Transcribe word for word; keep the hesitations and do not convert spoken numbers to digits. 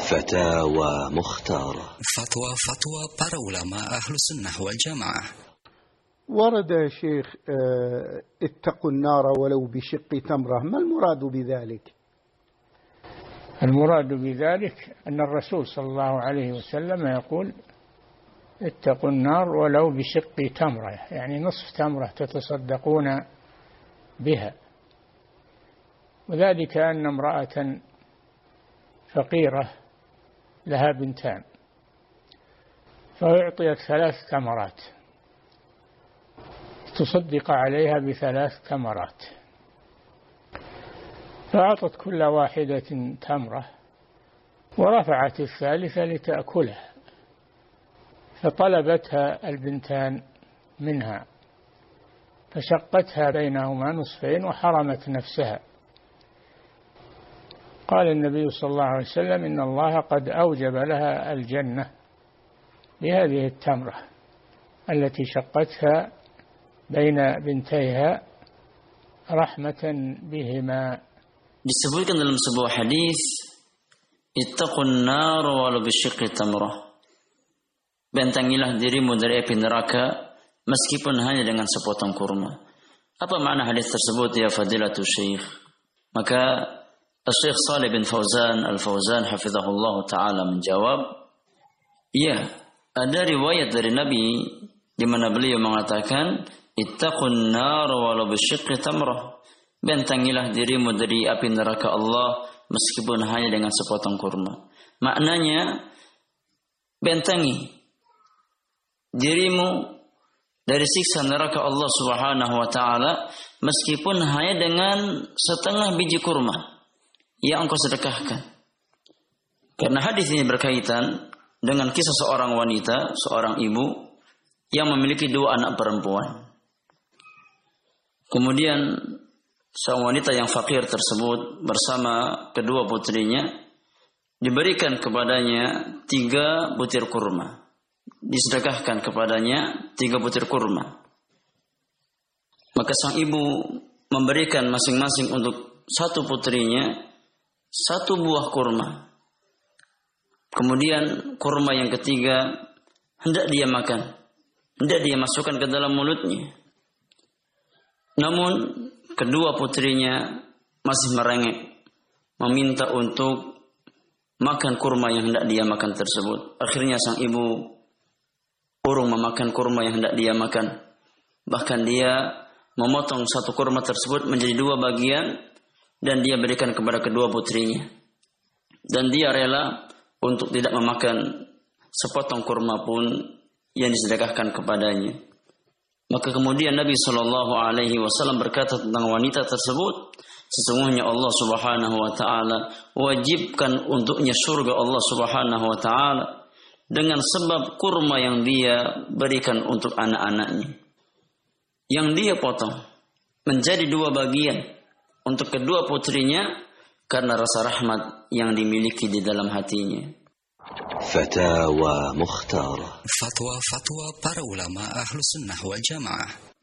فتاوى مختارة. فتوى فتوى para ulama ahlu sunnah wal jamaah. ورد يا شيخ اتقوا النار ولو بشق تمرة، ما المراد بذلك؟ المراد بذلك أن الرسول صلى الله عليه وسلم يقول اتقوا النار ولو بشق تمرة، يعني نصف تمرة تتصدقون بها. وذلك أن امرأة فقيرة لها بنتان فأعطيت ثلاث تمرات تصدق عليها بثلاث تمرات، فأعطت كل واحدة تمرة ورفعت الثالثة لتأكلها، فطلبتها البنتان منها فشقتها بينهما نصفين وحرمت نفسها. قال النبي صلى الله عليه وسلم إن الله قد أوجب لها الجنة بهذه التمرة التي شقتها بين بنتيها رحمة بهما. Disebutkan dalam sebuah hadis, ittaqun nar walau bisyiqqi tamrah. Bentangilah dirimu dari api neraka meskipun hanya dengan sepotong kurma. Apa makna hadis tersebut ya fadilatul syekh? Maka Syekh Shalih bin Fauzan Al-Fauzan hafizahullah taala menjawab, ya, ada riwayat dari Nabi di mana beliau mengatakan ittaqun nar walau bisyiqqi tamrah. Bentangilah dirimu dari api neraka Allah meskipun hanya dengan sepotong kurma. Maknanya bentangi dirimu dari siksa neraka Allah Subhanahu wa taala meskipun hanya dengan setengah biji kurma yang engkau sedekahkan. Karena hadis ini berkaitan dengan kisah seorang wanita, seorang ibu yang memiliki dua anak perempuan. Kemudian seorang wanita yang fakir tersebut bersama kedua putrinya diberikan kepadanya tiga butir kurma. Disedekahkan kepadanya tiga butir kurma. Maka sang ibu memberikan masing-masing untuk satu putrinya satu buah kurma. Kemudian kurma yang ketiga hendak dia makan, hendak dia masukkan ke dalam mulutnya. Namun kedua putrinya masih merengek, meminta untuk makan kurma yang hendak dia makan tersebut. Akhirnya sang ibu urung memakan kurma yang hendak dia makan. Bahkan dia memotong satu kurma tersebut menjadi dua bagian dan dia berikan kepada kedua putrinya. Dan dia rela untuk tidak memakan sepotong kurma pun yang disedekahkan kepadanya. Maka kemudian Nabi Shallallahu Alaihi Wasallam berkata tentang wanita tersebut, sesungguhnya Allah Subhanahu Wa Taala wajibkan untuknya surga Allah Subhanahu Wa Taala dengan sebab kurma yang dia berikan untuk anak-anaknya, yang dia potong menjadi dua bagian untuk kedua putrinya karena rasa rahmat yang dimiliki di dalam hatinya. Fatawa Mukhtarah. Fatwa-fatwa para ulama ahlu sunnah wal jamaah.